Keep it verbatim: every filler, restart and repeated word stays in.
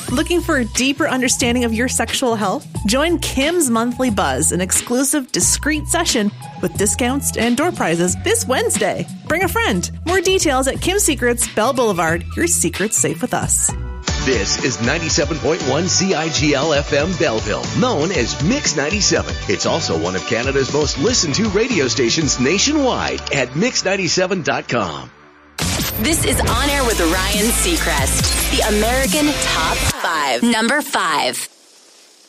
Looking for a deeper understanding of your sexual health? Join Kim's Monthly Buzz, an exclusive, discreet session with discounts and door prizes this Wednesday. Bring a friend. More details at Kim's Secrets, Bell Boulevard. Your secret's safe with us. This is ninety-seven point one C I G L F M Belleville, known as Mix ninety-seven. It's also one of Canada's most listened to radio stations nationwide at mix ninety-seven dot com. This is On Air with Ryan Seacrest, the American Top five. Number five.